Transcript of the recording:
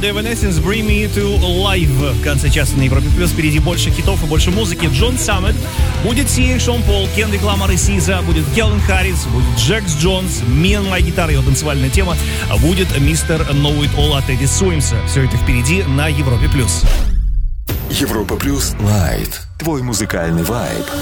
The Evanescence, Bring Me to Life. В конце часа на Европе Плюс. Впереди больше хитов и больше музыки. Джон Саммет, будет Сия, Шон Пол, Кендрик Ламар и Сиза, будет Келвин Харрис, будет Джекс Джонс, Me and My Guitar, его танцевальная тема, будет мистер Know It All от Эдди Суимса. Все это впереди на Европе Плюс. Европа Плюс Лайт. Твой музыкальный вайб.